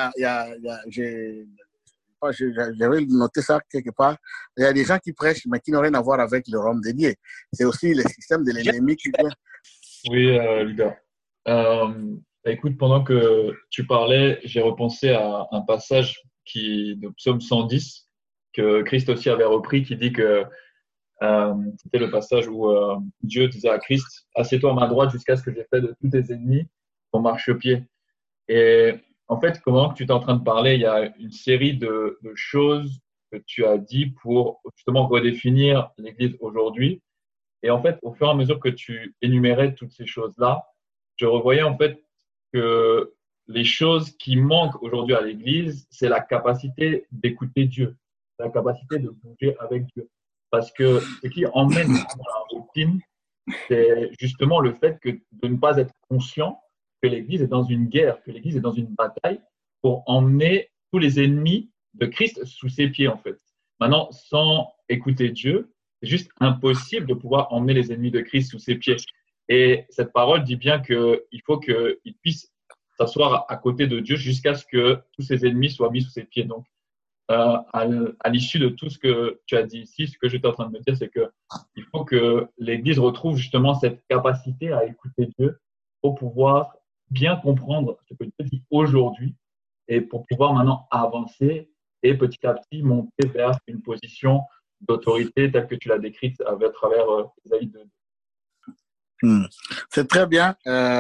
j'avais noté ça quelque part. Il y a des gens qui prêchent, mais qui n'ont rien à voir avec le royaume de Dieu. C'est aussi le système de l'ennemi qui vient. Oui, Lucas. Écoute, pendant que tu parlais, j'ai repensé à un passage de Psaume 110 que Christ aussi avait repris, qui dit que c'était le passage où Dieu disait à Christ, assieds-toi à ma droite jusqu'à ce que j'ai fait de tous tes ennemis ton marchepied. Et en fait, comment tu es en train de parler, il y a une série de choses que tu as dit pour justement redéfinir l'Église aujourd'hui. Et en fait, au fur et à mesure que tu énumérais toutes ces choses-là, je revoyais en fait que les choses qui manquent aujourd'hui à l'Église, c'est la capacité d'écouter Dieu, la capacité de bouger avec Dieu. Parce que ce qui emmène dans la routine, c'est justement le fait de ne pas être conscient que l'Église est dans une guerre, que l'Église est dans une bataille pour emmener tous les ennemis de Christ sous ses pieds, en fait. Maintenant, sans écouter Dieu, c'est juste impossible de pouvoir emmener les ennemis de Christ sous ses pieds. Et cette parole dit bien qu'il faut qu'il puisse s'asseoir à côté de Dieu jusqu'à ce que tous ses ennemis soient mis sous ses pieds. Donc, à l'issue de tout ce que tu as dit ici, ce que j'étais en train de me dire, c'est qu'il faut que l'Église retrouve justement cette capacité à écouter Dieu pour pouvoir bien comprendre ce que Dieu dit aujourd'hui et pour pouvoir maintenant avancer et petit à petit monter vers une position d'autorité telle que tu l'as décrite à travers Ésaïe 2. C'est très bien.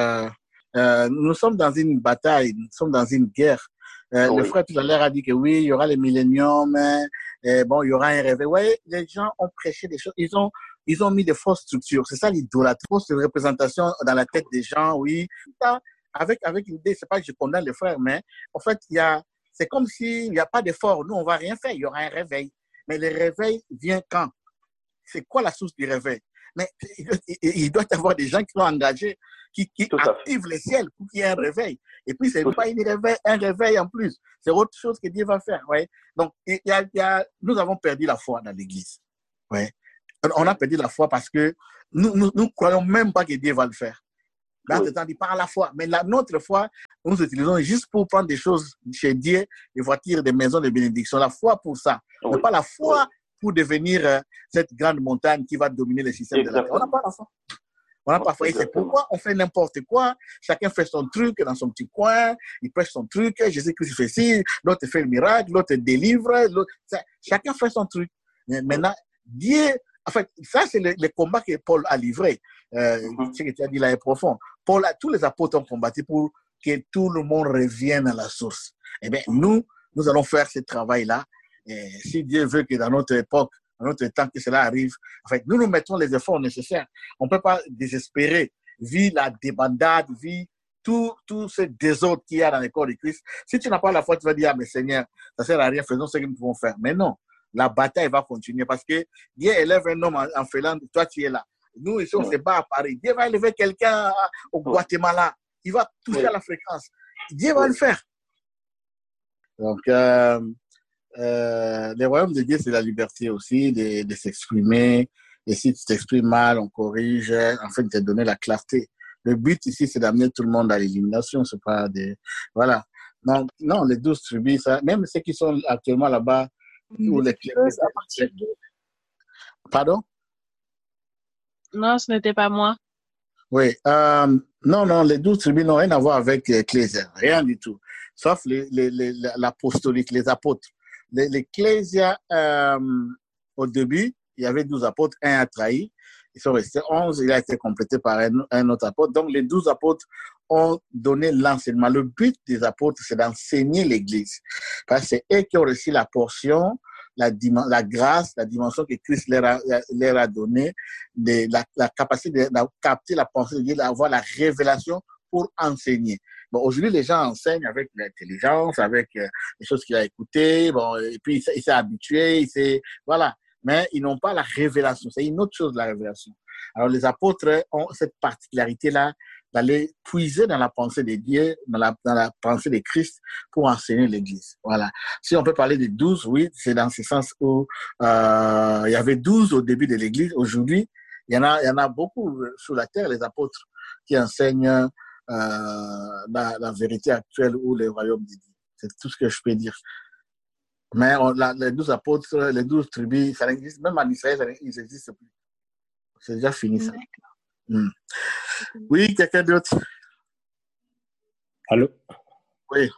Nous sommes dans une bataille, nous sommes dans une guerre. Oui. Le frère tout à l'heure a dit que oui, il y aura le millénium, bon, il y aura un réveil. Oui, les gens ont prêché des choses, ils ont mis des fausses structures. C'est ça l'idolâtrie, fausse représentation dans la tête des gens, oui. Avec l'idée, c'est pas que je condamne les frères, mais en fait, c'est comme s'il n'y a pas d'effort. Nous, on va rien faire, il y aura un réveil. Mais le réveil vient quand? C'est quoi la source du réveil? Mais il doit y avoir des gens qui sont engagés. qui active les ciels pour qu'il y ait un réveil. Et puis, ce n'est pas un réveil en plus. C'est autre chose que Dieu va faire. Ouais. Donc, nous avons perdu la foi dans l'Église. Ouais. On a perdu la foi parce que nous ne croyons même pas que Dieu va le faire. Dans ce temps, il par la foi. Mais notre foi, nous utilisons juste pour prendre des choses chez Dieu, des voitures, des maisons de bénédiction. La foi pour ça. Mais pas la foi pour devenir cette grande montagne qui va dominer le système de la terre. On n'a pas la foi. On n'a pas foi. Et c'est pourquoi on fait n'importe quoi. Chacun fait son truc dans son petit coin. Il prêche son truc. Jésus-Christ fait ci. L'autre fait le miracle. L'autre délivre. Chacun fait son truc. Mais maintenant, Dieu... En fait, ça, c'est le combat que Paul a livré. Ce que tu as dit là est profond. Tous les apôtres ont combattu pour que tout le monde revienne à la source. Eh bien, nous allons faire ce travail-là. Et si Dieu veut que dans notre époque, dans notre temps, que cela arrive, en fait, nous mettons les efforts nécessaires. On ne peut pas désespérer, vu la débandade, vu tout ce désordre qu'il y a dans les corps de Christ. Si tu n'as pas la foi, tu vas dire, ah, mais Seigneur, ça ne sert à rien, faisons ce que nous pouvons faire. Mais non. La bataille va continuer parce que Dieu élève un homme en Finlande, toi tu es là. Nous ici on se bat à Paris. Dieu va élever quelqu'un au Guatemala. Il va toucher à la fréquence. Dieu va le faire. Donc, le royaume de Dieu, c'est la liberté aussi de s'exprimer. Et si tu t'exprimes mal, on corrige, afin de te donner la clarté. Le but ici, c'est d'amener tout le monde à l'élimination. C'est pas des... Voilà. Non, les 12 tribus, ça, même ceux qui sont actuellement là-bas, ou les Pardon? Non, ce n'était pas moi. Oui. Non, les 12 tribus n'ont rien à voir avec l'Ecclésia. Rien du tout. Sauf l'apostolique, les apôtres. L'Ecclésia, au début, il y avait 12 apôtres, un a trahi. Ils sont restés 11, il a été complété par un autre apôtre. Donc, les 12 apôtres ont donné l'enseignement. Le but des apôtres, c'est d'enseigner l'Église. Parce que c'est eux qui ont reçu la portion, la grâce, la dimension que Christ leur a donnée, la capacité de capter la pensée de Dieu, d'avoir la révélation pour enseigner. Bon, aujourd'hui, les gens enseignent avec l'intelligence, avec les choses qu'il a écoutées, bon, et puis il s'est habitué, voilà. Mais ils n'ont pas la révélation. C'est une autre chose, la révélation. Alors, les apôtres ont cette particularité-là d'aller puiser dans la pensée de Dieu, dans la pensée de Christ pour enseigner l'Église. Voilà. Si on peut parler de 12, oui, c'est dans ce sens où il y avait 12 au début de l'Église. Aujourd'hui, il y en a beaucoup sur la terre, les apôtres, qui enseignent la vérité actuelle ou le royaume de Dieu. C'est tout ce que je peux dire. Mais les 12 apôtres, les 12 tribus, ça n'existe, même en Israël, ils n'existent plus. C'est déjà fini, ça. Oui, quelqu'un d'autre? Allô? Oui.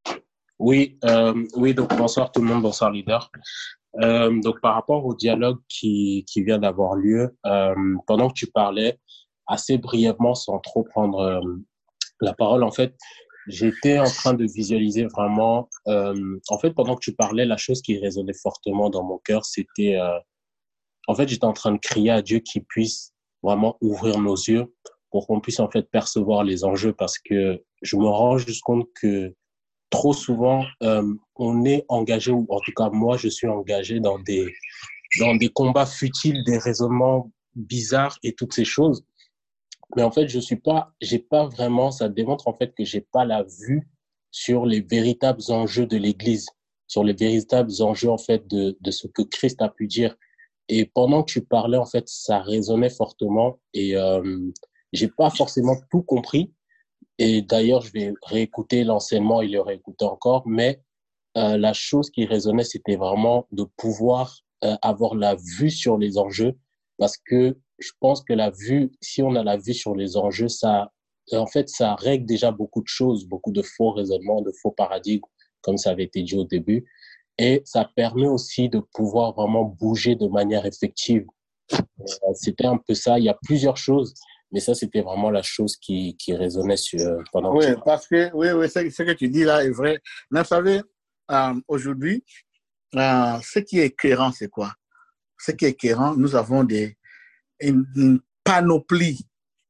Oui, donc bonsoir tout le monde, bonsoir leader. Donc par rapport au dialogue qui vient d'avoir lieu, pendant que tu parlais, assez brièvement, sans trop prendre la parole, en fait, j'étais en train de visualiser vraiment, en fait, pendant que tu parlais, la chose qui résonnait fortement dans mon cœur, c'était, en fait, j'étais en train de crier à Dieu qu'il puisse vraiment ouvrir nos yeux pour qu'on puisse en fait percevoir les enjeux, parce que je me rends juste compte que trop souvent, on est engagé, ou en tout cas moi, je suis engagé dans des combats futiles, des raisonnements bizarres et toutes ces choses. Mais en fait, j'ai pas vraiment, ça démontre en fait que j'ai pas la vue sur les véritables enjeux de l'Église, sur les véritables enjeux en fait de ce que Christ a pu dire. Et pendant que tu parlais, en fait, ça résonnait fortement et j'ai pas forcément tout compris. Et d'ailleurs, je vais réécouter l'enseignement et le réécouter encore. Mais la chose qui résonnait, c'était vraiment de pouvoir avoir la vue sur les enjeux, parce que je pense que la vue, si on a la vue sur les enjeux, ça, en fait, ça règle déjà beaucoup de choses, beaucoup de faux raisonnements, de faux paradigmes, comme ça avait été dit au début. Et ça permet aussi de pouvoir vraiment bouger de manière effective. C'était un peu ça. Il y a plusieurs choses, mais ça, c'était vraiment la chose qui résonnait pendant Oui, parce que ce que tu dis là est vrai. Mais vous savez, aujourd'hui, ce qui est éclairant, c'est quoi? Ce qui est éclairant, nous avons une panoplie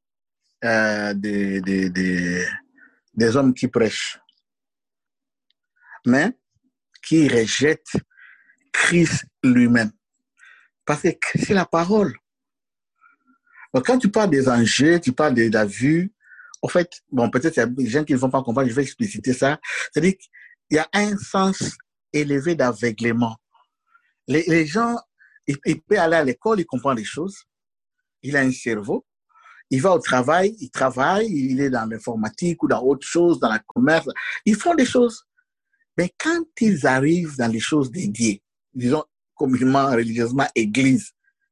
des hommes qui prêchent, mais qui rejettent Christ lui-même. Parce que c'est la parole. Donc, quand tu parles des enjeux, tu parles de la vue, en fait, bon, peut-être il y a des gens qui ne vont pas comprendre, je vais expliciter ça. C'est-à-dire qu'il y a un sens élevé d'aveuglement. Les gens, il peut aller à l'école, il comprend les choses, il a un cerveau, il va au travail, il travaille, il est dans l'informatique ou dans autre chose, dans le commerce, ils font des choses. Mais quand ils arrivent dans les choses dédiées, disons communément, religieusement, église,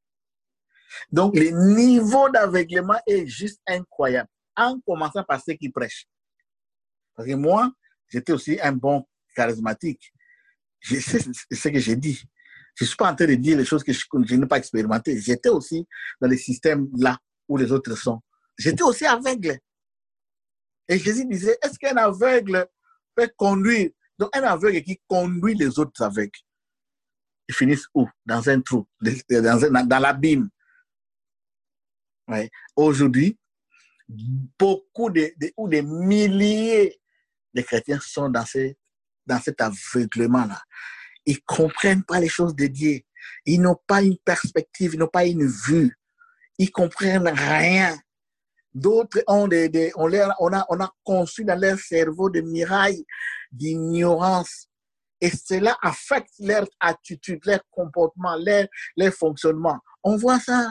donc le niveau d'aveuglement est juste incroyable, en commençant par ceux qui prêchent. Parce que moi, j'étais aussi un bon charismatique. Je sais ce que j'ai dit. Je ne suis pas en train de dire les choses que je n'ai pas expérimentées. J'étais aussi dans les systèmes là où les autres sont. J'étais aussi aveugle. Et Jésus disait, est-ce qu'un aveugle peut conduire? Donc, un aveugle qui conduit les autres aveugles, ils finissent où? Dans un trou, dans l'abîme. Ouais. Aujourd'hui, beaucoup ou des milliers de chrétiens sont dans cet aveuglement-là. Ils ne comprennent pas les choses de Dieu. Ils n'ont pas une perspective, ils n'ont pas une vue. Ils ne comprennent rien. D'autres ont on a conçu dans leur cerveau des murailles d'ignorance. Et cela affecte leur attitude, leur comportement, leur fonctionnement. On voit ça.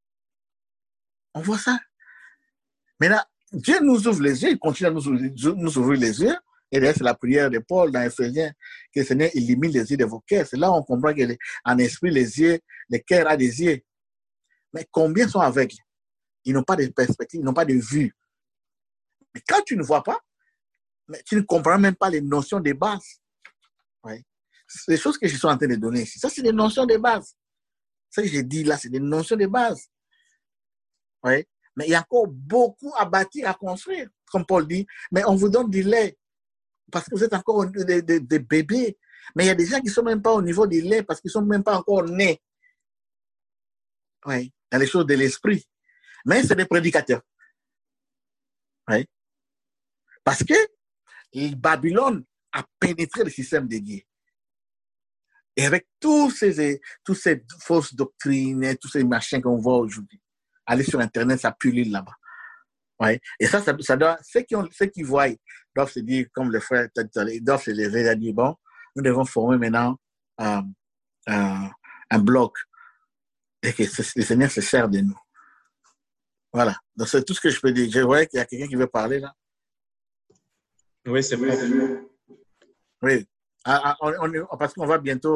On voit ça. Maintenant, Dieu nous ouvre les yeux, il continue à nous ouvrir les yeux. Et d'ailleurs, c'est la prière de Paul dans Ephésiens, que le Seigneur illumine les yeux de vos cœurs. C'est là où on comprend qu'en esprit, le cœur a des yeux. Mais combien sont aveugles? Ils n'ont pas de perspective, ils n'ont pas de vue. Mais quand tu ne vois pas, mais tu ne comprends même pas les notions de base. Ouais. Les choses que je suis en train de donner ici, ça, c'est des notions de base. Ça que j'ai dit là, c'est des notions de base. Ouais. Mais il y a encore beaucoup à bâtir, à construire. Comme Paul dit, mais on vous donne du lait parce que vous êtes encore des bébés. Mais il y a des gens qui ne sont même pas au niveau du lait parce qu'ils ne sont même pas encore nés. Ouais. Dans les choses de l'esprit. Mais c'est des prédicateurs. Ouais. Parce que Babylone a pénétré le système de Dieu. Et avec toutes ces fausses doctrines, tous ces machins qu'on voit aujourd'hui, aller sur Internet, ça pullule là-bas. Ouais. Et ça doit, ceux qui voient doivent se dire, comme le frère, ils doivent se lever et dire, bon, nous devons former maintenant un bloc et que le Seigneur se sert de nous. Voilà. Donc, c'est tout ce que je peux dire. Je vois qu'il y a quelqu'un qui veut parler là. Oui, c'est bon. Oui. Parce qu'on va bientôt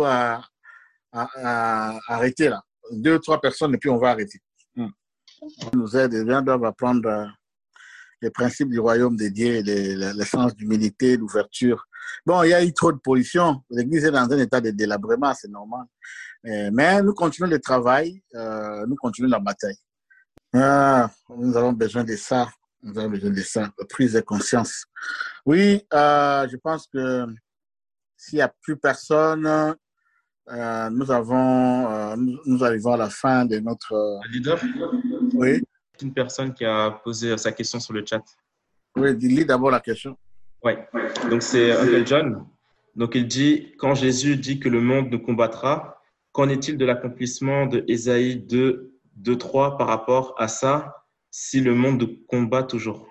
arrêter là. 2 ou 3 personnes et puis on va arrêter. On nous aide, les gens doivent apprendre les principes du royaume de Dieu, l'essence d'humilité, d'ouverture. Bon, il y a eu trop de pollution. L'église est dans un état de délabrement, c'est normal. Mais nous continuons le travail, nous continuons la bataille. Nous avons besoin de ça. Nous avons besoin de ça, de prise de conscience. Oui, je pense que s'il n'y a plus personne, nous arrivons à la fin de notre... Leader, Oui. une personne qui a posé sa question sur le chat. Oui, lis d'abord la question. Oui, donc c'est Uncle John. Donc il dit, quand Jésus dit que le monde nous combattra, qu'en est-il de l'accomplissement de Ésaïe 2:3 par rapport à ça, si le monde nous combat toujours?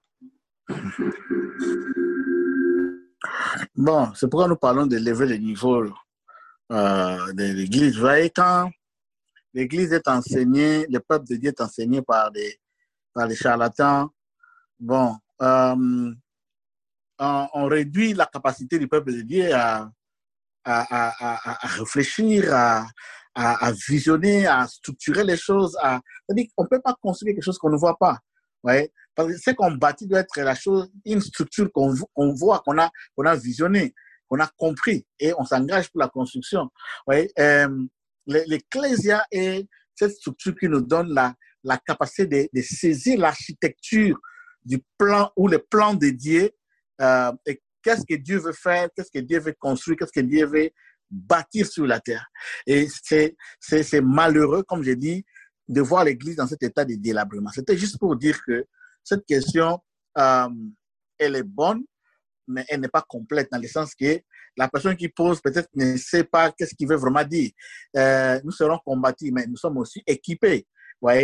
Bon, c'est pourquoi nous parlons de lever le niveau de l'Église. Vous voyez, quand l'Église est enseignée, le peuple de Dieu est enseigné par des charlatans, bon, on réduit la capacité du peuple de Dieu à réfléchir, à visionner, à structurer les choses. C'est-à-dire qu'on ne peut pas construire quelque chose qu'on ne voit pas. Ouais? Parce que ce qu'on bâtit doit être la chose, une structure qu'on voit, qu'on a visionné, qu'on a compris et on s'engage pour la construction. Ouais? L'Ecclésia est cette structure qui nous donne la capacité de saisir l'architecture du plan ou le plan de Dieu et qu'est-ce que Dieu veut faire, qu'est-ce que Dieu veut construire, qu'est-ce que Dieu veut bâtir sur la terre. Et c'est malheureux, comme j'ai dit, de voir l'Église dans cet état de délabrement. C'était juste pour dire que cette question, elle est bonne, mais elle n'est pas complète dans le sens que la personne qui pose peut-être ne sait pas qu'est-ce qu'il veut vraiment dire. Nous serons combattus, mais nous sommes aussi équipés. Vous voyez,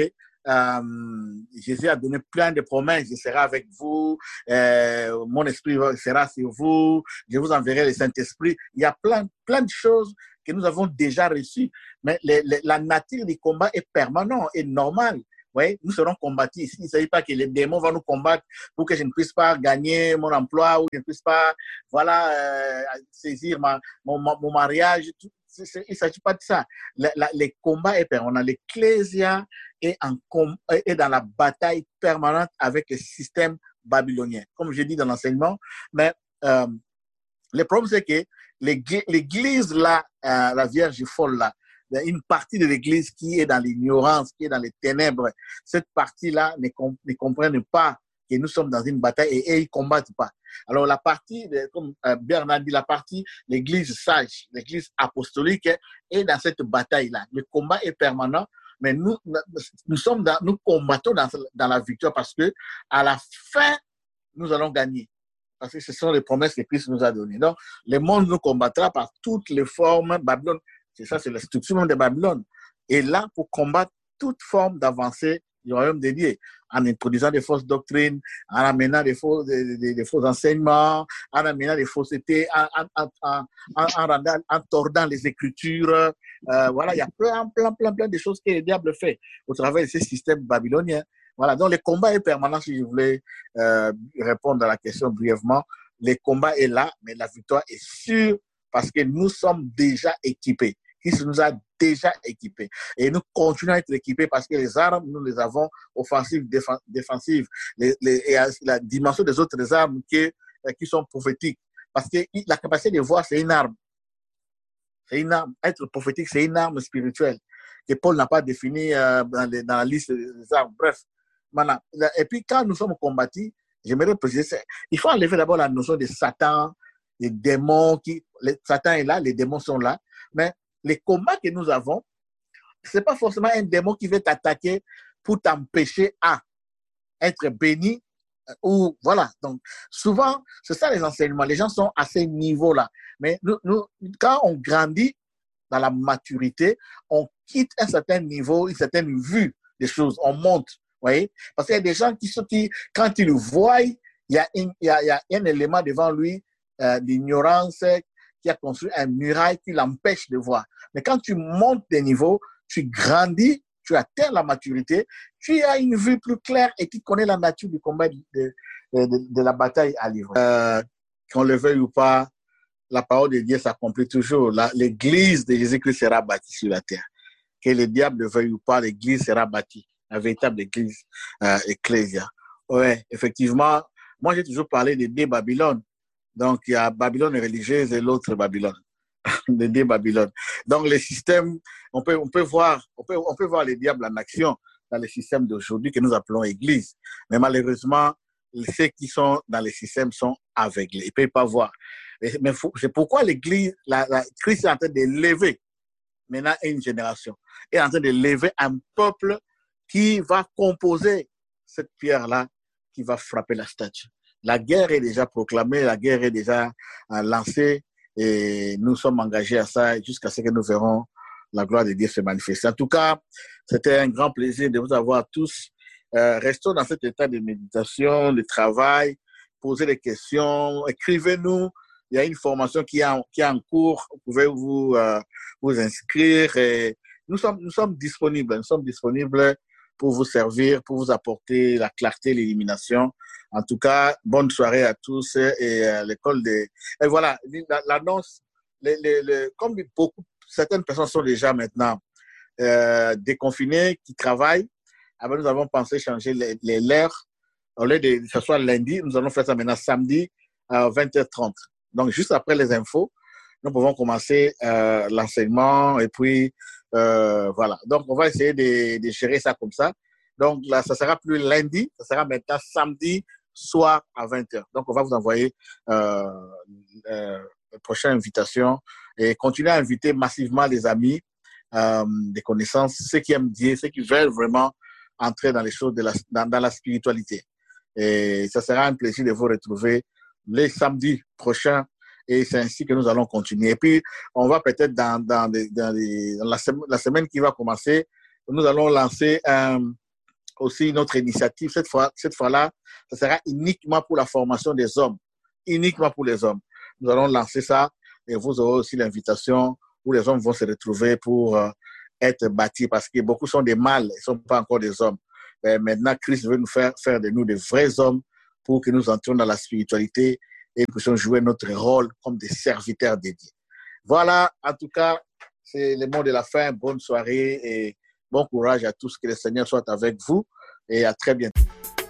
Jésus a donné plein de promesses. Je serai avec vous, mon esprit sera sur vous, je vous enverrai le Saint-Esprit. Il y a plein de choses que nous avons déjà reçues. Mais la nature du combat est permanente et normale. Oui, nous serons combattus ici. Il ne s'agit pas que les démons vont nous combattre pour que je ne puisse pas gagner mon emploi ou que je ne puisse pas saisir mon mariage. Il ne s'agit pas de ça. Les combats est permanent. L'Ecclésia est dans la bataille permanente avec le système babylonien, comme j'ai dit dans l'enseignement. Mais le problème, c'est que l'Église, là, la Vierge folle, là, une partie de l'Église qui est dans l'ignorance, qui est dans les ténèbres, cette partie-là ne comprennent pas que nous sommes dans une bataille et ils ne combattent pas. Alors la partie, comme Bernard dit, la partie, l'Église sage, l'Église apostolique est dans cette bataille-là. Le combat est permanent, mais nous combattons dans la victoire parce que à la fin, nous allons gagner. Parce que ce sont les promesses que Christ nous a données. Donc, le monde nous combattra par toutes les formes. Babylone, c'est ça, c'est la structure même de Babylone. Et là, pour combattre toute forme d'avancée du royaume de Dieu, en introduisant des fausses doctrines, en amenant des faux enseignements, en amenant des faussetés, en tordant les Écritures. Voilà, il y a plein de choses que le diable fait au travers de ces systèmes babyloniens. Voilà, donc le combat est permanent, si je voulais répondre à la question brièvement. Le combat est là, mais la victoire est sûre parce que nous sommes déjà équipés. Christ nous a déjà équipés. Et nous continuons à être équipés parce que les armes, nous les avons offensives, défensives. Et la dimension des autres armes qui sont prophétiques. Parce que la capacité de voir, c'est une arme. C'est une arme. Être prophétique, c'est une arme spirituelle que Paul n'a pas définie dans la liste des armes. Bref. Voilà. Et puis, quand nous sommes combattus, j'aimerais préciser, il faut enlever d'abord la notion de Satan, des démons. Satan est là, les démons sont là. Mais les combats que nous avons, ce n'est pas forcément un démon qui veut t'attaquer pour t'empêcher à être béni. Ou voilà. Donc, souvent, c'est ça les enseignements. Les gens sont à ces niveaux-là. Mais quand on grandit dans la maturité, on quitte un certain niveau, une certaine vue des choses. On monte. Voyez? Parce qu'il y a des gens qui quand ils le voient, il y a un élément devant lui d'ignorance qui a construit un muraille qui l'empêche de voir. Mais quand tu montes des niveaux, tu grandis, tu atteins la maturité, tu as une vue plus claire et tu connais la nature du combat de la bataille à livrer. Qu'on le veuille ou pas, la parole de Dieu s'accomplit toujours. L'église de Jésus-Christ sera bâtie sur la terre. Que le diable le veuille ou pas, l'église sera bâtie. La véritable église ecclésia. Oui, effectivement, moi j'ai toujours parlé des deux Babylone. Donc il y a Babylone religieuse et l'autre Babylone. Les deux Babylone. Donc les systèmes, on peut voir les diables en action dans les systèmes d'aujourd'hui que nous appelons église. Mais malheureusement, ceux qui sont dans les systèmes sont aveuglés. Ils ne peuvent pas voir. Mais c'est pourquoi l'église, Christ est en train de lever maintenant une génération. Il est en train de lever un peuple qui va composer cette pierre-là, qui va frapper la statue. La guerre est déjà proclamée, la guerre est déjà lancée et nous sommes engagés à ça jusqu'à ce que nous verrons la gloire de Dieu se manifester. En tout cas, c'était un grand plaisir de vous avoir tous. Restons dans cet état de méditation, de travail, posez des questions, écrivez-nous. Il y a une formation qui est en cours, vous pouvez vous inscrire. Et nous sommes disponibles pour vous servir, pour vous apporter la clarté, l'élimination. En tout cas, bonne soirée à tous et l'école de... Et voilà, l'annonce, comme certaines personnes sont déjà maintenant déconfinées, qui travaillent, alors nous avons pensé changer l'heure. Au lieu de que ce soit lundi, nous allons faire ça maintenant samedi à 20h30. Donc, juste après les infos, nous pouvons commencer l'enseignement et puis voilà. Donc, on va essayer de gérer ça comme ça. Donc, là, ça sera plus lundi, ça sera maintenant samedi soir à 20h. Donc, on va vous envoyer la prochaine invitation et continuer à inviter massivement les amis, des connaissances, ceux qui aiment Dieu, ceux qui veulent vraiment entrer dans les choses dans la spiritualité. Et ça sera un plaisir de vous retrouver les samedis prochains. Et c'est ainsi que nous allons continuer. Et puis, on va peut-être dans la semaine qui va commencer, nous allons lancer aussi une autre initiative. Cette fois-là, ça sera uniquement pour la formation des hommes. Uniquement pour les hommes. Nous allons lancer ça et vous aurez aussi l'invitation où les hommes vont se retrouver pour être bâtis parce que beaucoup sont des mâles, ils ne sont pas encore des hommes. Mais maintenant, Christ veut nous faire de nous des vrais hommes pour que nous entrions dans la spiritualité et puissions jouer notre rôle comme des serviteurs dédiés. Voilà, en tout cas, c'est le mot de la fin. Bonne soirée et bon courage à tous. Que le Seigneur soit avec vous et à très bientôt.